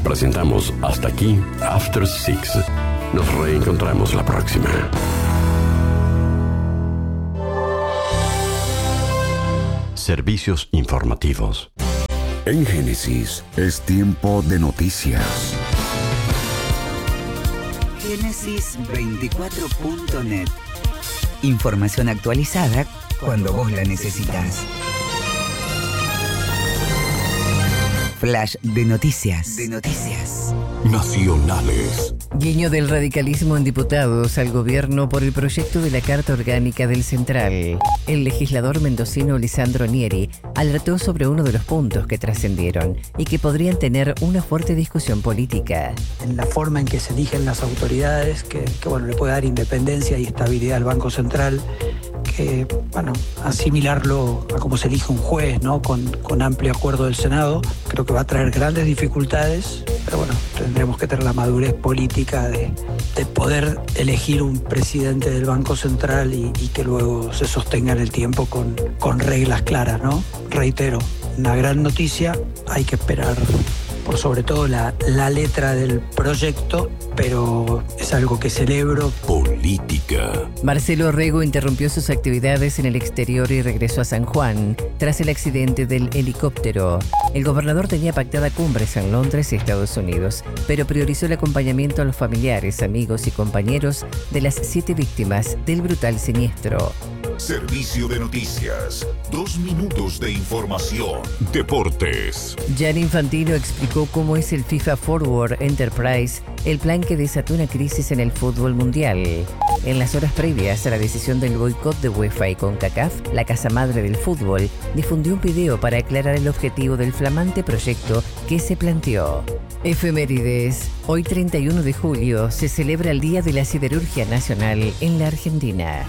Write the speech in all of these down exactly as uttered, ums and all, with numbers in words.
Presentamos Hasta aquí After Six. Nos reencontramos la próxima. Servicios informativos. En Génesis es tiempo de noticias. Génesis veinticuatro punto net. Información actualizada cuando vos la necesitas. Flash de noticias. De noticias. Nacionales. Guiño del radicalismo en diputados al gobierno por el proyecto de la Carta Orgánica del Central. El legislador mendocino Lisandro Nieri alertó sobre uno de los puntos que trascendieron y que podrían tener una fuerte discusión política. En la forma en que se eligen las autoridades, que, que bueno, le puede dar independencia y estabilidad al Banco Central, que, bueno, asimilarlo a cómo se elige un juez, ¿no? Con, con amplio acuerdo del Senado, creo que va a traer grandes dificultades, pero bueno, tendremos que tener la madurez política de, de poder elegir un presidente del Banco Central y, y que luego se sostenga en el tiempo con, con reglas claras, ¿no? Reitero, una gran noticia, hay que esperar por sobre todo la, la letra del proyecto, pero es algo que celebro. Política. Marcelo Rego interrumpió sus actividades en el exterior y regresó a San Juan tras el accidente del helicóptero. El gobernador tenía pactada cumbres en Londres y Estados Unidos, pero priorizó el acompañamiento a los familiares, amigos y compañeros de las siete víctimas del brutal siniestro. Servicio de noticias. Dos minutos de información. Deportes. Gianni Infantino explicó cómo es el FIFA Forward Enterprise, el plan que desató una crisis en el fútbol mundial. En las horas previas a la decisión del boicot de UEFA y CONCACAF, la casa madre del fútbol difundió un video para aclarar el objetivo del flamante proyecto que se planteó. Efemérides. Hoy treinta y uno de julio se celebra el Día de la Siderurgia Nacional en la Argentina.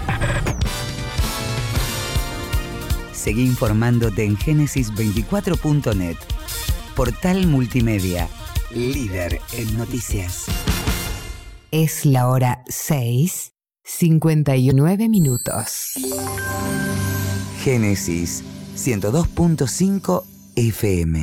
Seguí informándote en Génesis veinticuatro punto net. Portal multimedia, líder en noticias. Es la hora seis, cincuenta y nueve minutos. Génesis ciento dos punto cinco F M.